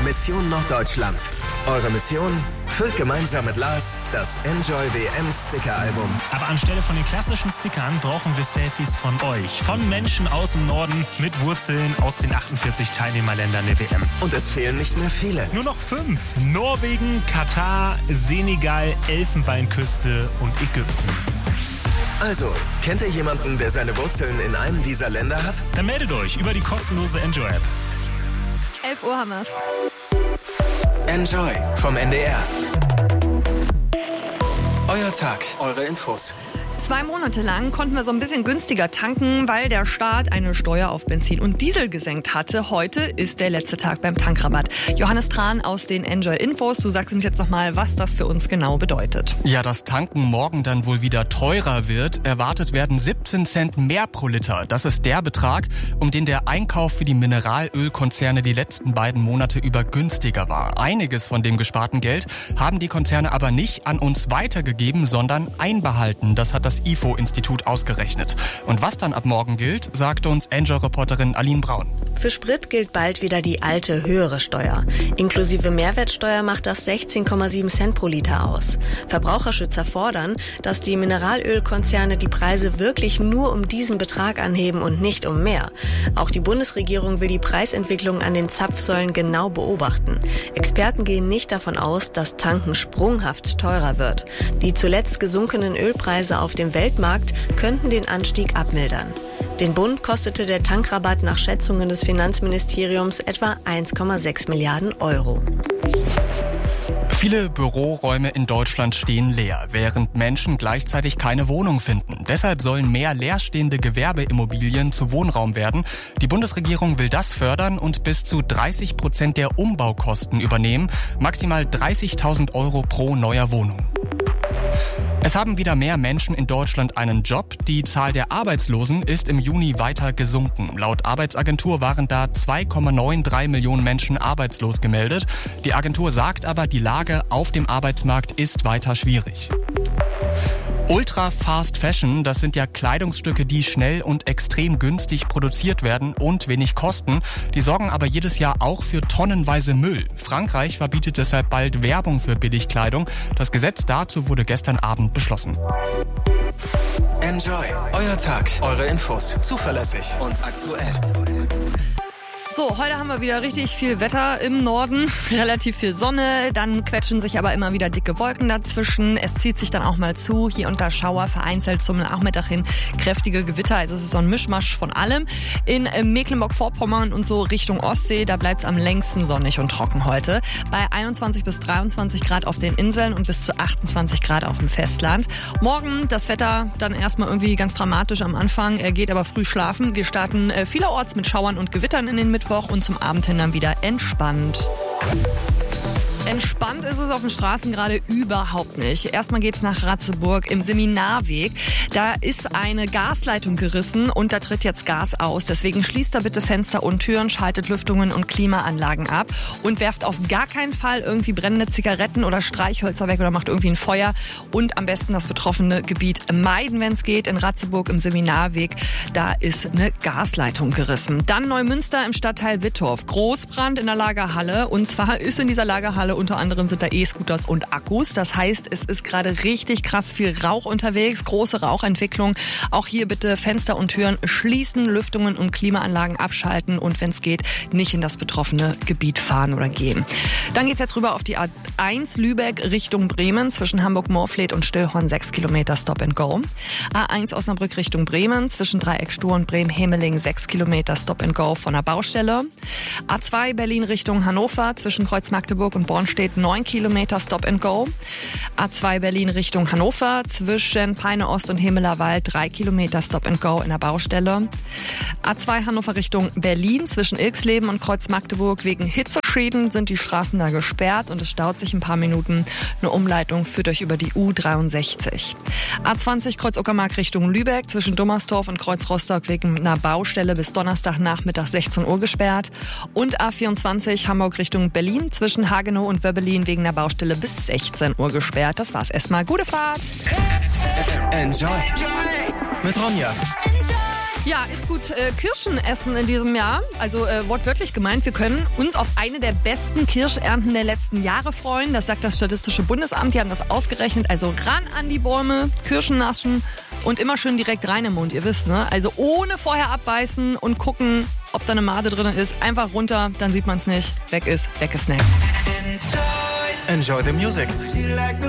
Mission Norddeutschland. Eure Mission? Füllt gemeinsam mit Lars das Enjoy WM Sticker-Album. Aber anstelle von den klassischen Stickern brauchen wir Selfies von euch. Von Menschen aus dem Norden mit Wurzeln aus den 48 Teilnehmerländern der WM. Und es fehlen nicht mehr viele. Nur noch 5. Norwegen, Katar, Senegal, Elfenbeinküste und Ägypten. Also, kennt ihr jemanden, der seine Wurzeln in einem dieser Länder hat? Dann meldet euch über die kostenlose Enjoy-App. 11 Uhr haben wir's. Enjoy vom NDR. Euer Tag, eure Infos. 2 Monate lang konnten wir so ein bisschen günstiger tanken, weil der Staat eine Steuer auf Benzin und Diesel gesenkt hatte. Heute ist der letzte Tag beim Tankrabatt. Johannes Tran aus den Enjoy Infos. Du sagst uns jetzt nochmal, was das für uns genau bedeutet. Ja, dass Tanken morgen dann wohl wieder teurer wird. Erwartet werden 17 Cent mehr pro Liter. Das ist der Betrag, um den der Einkauf für die Mineralölkonzerne die letzten beiden Monate über günstiger war. Einiges von dem gesparten Geld haben die Konzerne aber nicht an uns weitergegeben, sondern einbehalten. Das hat das IFO-Institut ausgerechnet. Und was dann ab morgen gilt, sagte uns Enjoy-Reporterin Aline Braun. Für Sprit gilt bald wieder die alte, höhere Steuer. Inklusive Mehrwertsteuer macht das 16,7 Cent pro Liter aus. Verbraucherschützer fordern, dass die Mineralölkonzerne die Preise wirklich nur um diesen Betrag anheben und nicht um mehr. Auch die Bundesregierung will die Preisentwicklung an den Zapfsäulen genau beobachten. Experten gehen nicht davon aus, dass Tanken sprunghaft teurer wird. Die zuletzt gesunkenen Ölpreise auf dem Weltmarkt könnten den Anstieg abmildern. Den Bund kostete der Tankrabatt nach Schätzungen des Finanzministeriums etwa 1,6 Milliarden Euro. Viele Büroräume in Deutschland stehen leer, während Menschen gleichzeitig keine Wohnung finden. Deshalb sollen mehr leerstehende Gewerbeimmobilien zu Wohnraum werden. Die Bundesregierung will das fördern und bis zu 30% der Umbaukosten übernehmen. Maximal 30.000 Euro pro neuer Wohnung. Es haben wieder mehr Menschen in Deutschland einen Job. Die Zahl der Arbeitslosen ist im Juni weiter gesunken. Laut Arbeitsagentur waren da 2,93 Millionen Menschen arbeitslos gemeldet. Die Agentur sagt aber, die Lage auf dem Arbeitsmarkt ist weiter schwierig. Ultra Fast Fashion, das sind ja Kleidungsstücke, die schnell und extrem günstig produziert werden und wenig kosten. Die sorgen aber jedes Jahr auch für tonnenweise Müll. Frankreich verbietet deshalb bald Werbung für Billigkleidung. Das Gesetz dazu wurde gestern Abend beschlossen. Enjoy, euer Tag, eure Infos, zuverlässig und aktuell. So, heute haben wir wieder richtig viel Wetter im Norden, relativ viel Sonne, dann quetschen sich aber immer wieder dicke Wolken dazwischen. Es zieht sich dann auch mal zu, hier und da Schauer, vereinzelt zum Nachmittag hin kräftige Gewitter. Also es ist so ein Mischmasch von allem. In Mecklenburg-Vorpommern und so Richtung Ostsee, da bleibt es am längsten sonnig und trocken heute. Bei 21 bis 23 Grad auf den Inseln und bis zu 28 Grad auf dem Festland. Morgen das Wetter dann erstmal irgendwie ganz dramatisch am Anfang, geht aber früh schlafen. Wir starten vielerorts mit Schauern und Gewittern in den Mittwoch und zum Abend hin dann wieder entspannt. Entspannt ist es auf den Straßen gerade überhaupt nicht. Erstmal geht's nach Ratzeburg im Seminarweg. Da ist eine Gasleitung gerissen und da tritt jetzt Gas aus. Deswegen schließt da bitte Fenster und Türen, schaltet Lüftungen und Klimaanlagen ab und werft auf gar keinen Fall irgendwie brennende Zigaretten oder Streichhölzer weg oder macht irgendwie ein Feuer. Und am besten das betroffene Gebiet meiden, wenn es geht. In Ratzeburg im Seminarweg, da ist eine Gasleitung gerissen. Dann Neumünster im Stadtteil Wittorf. Großbrand in der Lagerhalle. Und zwar ist in dieser Lagerhalle unter anderem sind da E-Scooters und Akkus. Das heißt, es ist gerade richtig krass viel Rauch unterwegs, große Rauchentwicklung. Auch hier bitte Fenster und Türen schließen, Lüftungen und Klimaanlagen abschalten und wenn es geht, nicht in das betroffene Gebiet fahren oder gehen. Dann geht's jetzt rüber auf die A1 Lübeck Richtung Bremen zwischen Hamburg-Morfleet und Stillhorn 6 Kilometer Stop and Go. A1 Osnabrück Richtung Bremen zwischen Dreieck Stur und Bremen-Hemeling 6 Kilometer Stop and Go von der Baustelle. A2 Berlin Richtung Hannover zwischen Kreuz Magdeburg und Bornstedt 9 Kilometer Stop and Go. A2 Berlin Richtung Hannover zwischen Peine Ost und Hemeler Wald 3 Kilometer Stop and Go in der Baustelle. A2 Hannover Richtung Berlin zwischen Ilksleben und Kreuz Magdeburg wegen Hitzeschäden sind die Straßen da gesperrt und es staut sich ein paar Minuten. Eine Umleitung führt euch über die U63. A20 Kreuz Uckermark Richtung Lübeck zwischen Dummersdorf und Kreuz Rostock wegen einer Baustelle bis Donnerstagnachmittag 16 Uhr gesperrt. Und A24 Hamburg Richtung Berlin zwischen Hagenow und Wöbbelin wegen der Baustelle bis 16 Uhr gesperrt. Das war's erstmal. Gute Fahrt! Enjoy! Mit Ronja. Enjoy. Ja, ist gut Kirschen essen in diesem Jahr. Also wortwörtlich gemeint, wir können uns auf eine der besten Kirschernten der letzten Jahre freuen. Das sagt das Statistische Bundesamt. Die haben das ausgerechnet. Also ran an die Bäume, Kirschen naschen und immer schön direkt rein im Mund. Ihr wisst, ne? Also ohne vorher abbeißen und gucken, ob da eine Made drin ist. Einfach runter, dann sieht man es nicht. Weg ist, weggesnackt. Enjoy the music.